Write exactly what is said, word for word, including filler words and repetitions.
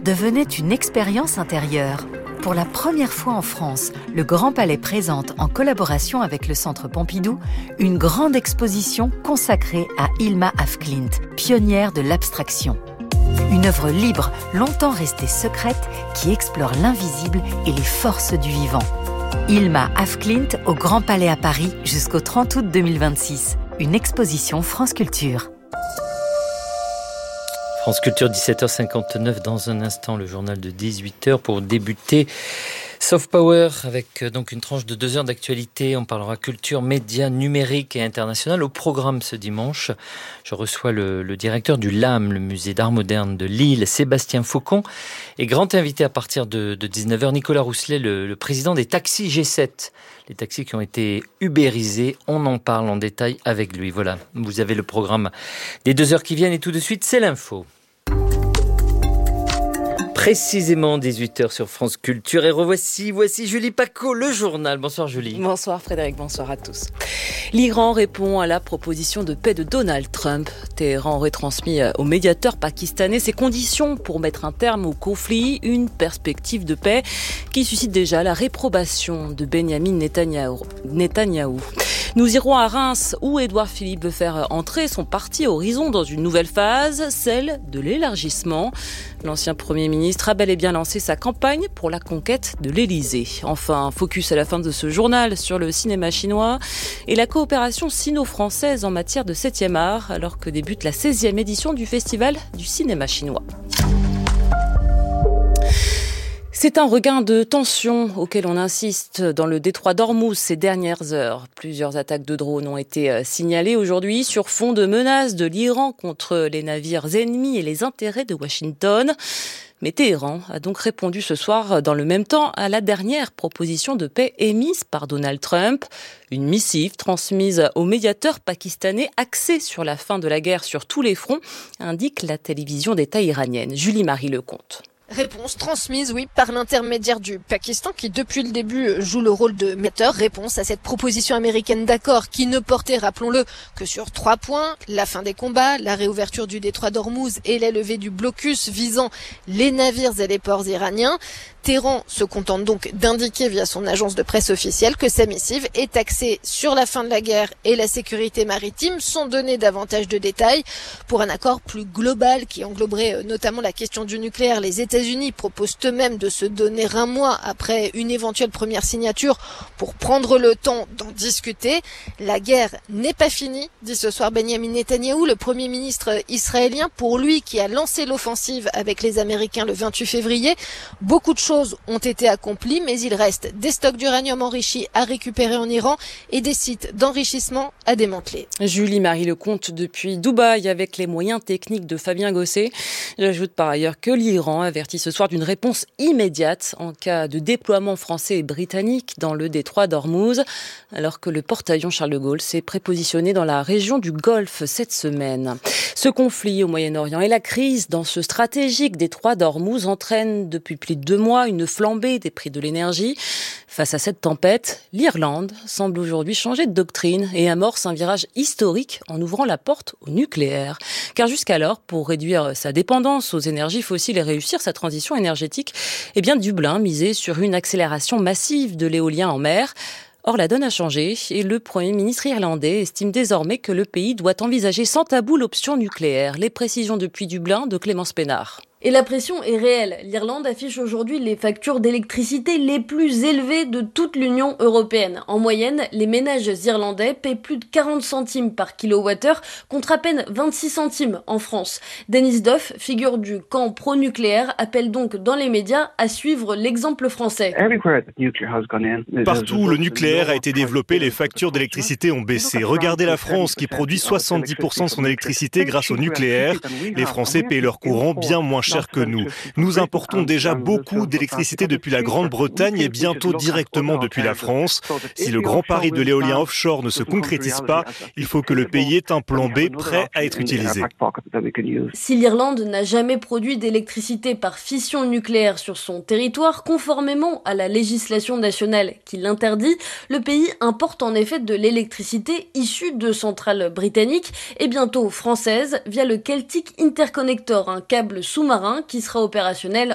devenait une expérience intérieure. Pour la première fois en France, le Grand Palais présente, en collaboration avec le Centre Pompidou, une grande exposition consacrée à Hilma af Klint, pionnière de l'abstraction. Une œuvre libre, longtemps restée secrète, qui explore l'invisible et les forces du vivant. Hilma af Klint au Grand Palais à Paris jusqu'au trente août deux mille vingt-six. Une exposition France Culture. France Culture, dix-sept heures cinquante-neuf, dans un instant, le journal de dix-huit heures pour débuter Soft Power avec donc une tranche de deux heures d'actualité. On parlera culture, médias, numérique et international. Au programme ce dimanche, je reçois le, le directeur du L A M, le musée d'art moderne de Lille, Sébastien Faucon, et grand invité à partir de, de dix-neuf heures, Nicolas Rousselet, le, le président des taxis G sept. Les taxis qui ont été ubérisés, on en parle en détail avec lui. Voilà, vous avez le programme des deux heures qui viennent et tout de suite, c'est l'info. Précisément dix-huit heures sur France Culture et revoici, voici Julie Paco, le journal. Bonsoir Julie. Bonsoir Frédéric, bonsoir à tous. L'Iran répond à la proposition de paix de Donald Trump. Téhéran aurait transmis au médiateur pakistanais ses conditions pour mettre un terme au conflit, une perspective de paix qui suscite déjà la réprobation de Benyamin Netanyahou. Netanyahou. Nous irons à Reims où Édouard Philippe veut faire entrer son parti Horizon dans une nouvelle phase, celle de l'élargissement. L'ancien Premier ministre a bel et bien lancé sa campagne pour la conquête de l'Élysée. Enfin, focus à la fin de ce journal sur le cinéma chinois et la coopération sino-française en matière de septième art, alors que débute la seizième édition du Festival du cinéma chinois. C'est un regain de tension auquel on insiste dans le détroit d'Ormuz ces dernières heures. Plusieurs attaques de drones ont été signalées aujourd'hui sur fond de menaces de l'Iran contre les navires ennemis et les intérêts de Washington. Mais Téhéran a donc répondu ce soir dans le même temps à la dernière proposition de paix émise par Donald Trump. Une missive transmise au médiateur pakistanais axée sur la fin de la guerre sur tous les fronts, indique la télévision d'État iranienne. Julie-Marie Lecomte. Réponse transmise, oui, par l'intermédiaire du Pakistan qui, depuis le début, joue le rôle de médiateur. Réponse à cette proposition américaine d'accord qui ne portait, rappelons-le, que sur trois points. La fin des combats, la réouverture du détroit d'Ormuz et la levée du blocus visant les navires et les ports iraniens. Téhéran se contente donc d'indiquer via son agence de presse officielle que sa missive est axée sur la fin de la guerre et la sécurité maritime, sans donner davantage de détails. Pour un accord plus global qui engloberait notamment la question du nucléaire, les États-Unis proposent eux-mêmes de se donner un mois après une éventuelle première signature pour prendre le temps d'en discuter. La guerre n'est pas finie, dit ce soir Benyamin Netanyahou, le Premier ministre israélien, pour lui qui a lancé l'offensive avec les Américains le vingt-huit février. Beaucoup de choses ont été accomplies, mais il reste des stocks d'uranium enrichi à récupérer en Iran et des sites d'enrichissement à démanteler. Julie-Marie Lecomte depuis Dubaï avec les moyens techniques de Fabien Gosset. J'ajoute par ailleurs que l'Iran avertit ce soir d'une réponse immédiate en cas de déploiement français et britannique dans le détroit d'Ormuz, alors que le porte-avions Charles de Gaulle s'est prépositionné dans la région du Golfe cette semaine. Ce conflit au Moyen-Orient et la crise dans ce stratégique détroit d'Ormuz entraînent depuis plus de deux mois une flambée des prix de l'énergie. Face à cette tempête, l'Irlande semble aujourd'hui changer de doctrine et amorce un virage historique en ouvrant la porte au nucléaire. Car jusqu'alors, pour réduire sa dépendance aux énergies fossiles et réussir sa transition énergétique, eh bien Dublin misait sur une accélération massive de l'éolien en mer. Or, la donne a changé et le Premier ministre irlandais estime désormais que le pays doit envisager sans tabou l'option nucléaire. Les précisions depuis Dublin de Clémence Pénard. Et la pression est réelle. L'Irlande affiche aujourd'hui les factures d'électricité les plus élevées de toute l'Union européenne. En moyenne, les ménages irlandais paient plus de quarante centimes par kilowattheure contre à peine vingt-six centimes en France. Denis Duff, figure du camp pro-nucléaire, appelle donc dans les médias à suivre l'exemple français. Partout où le nucléaire a été développé, les factures d'électricité ont baissé. Regardez la France qui produit soixante-dix pour cent de son électricité grâce au nucléaire. Les Français payent leur courant bien moins cher que nous. Nous importons déjà beaucoup d'électricité depuis la Grande-Bretagne et bientôt directement depuis la France. Si le grand pari de l'éolien offshore ne se concrétise pas, il faut que le pays ait un plan B prêt à être utilisé. Si l'Irlande n'a jamais produit d'électricité par fission nucléaire sur son territoire, conformément à la législation nationale qui l'interdit, le pays importe en effet de l'électricité issue de centrales britanniques et bientôt françaises via le Celtic Interconnector, un câble sous-marin qui sera opérationnel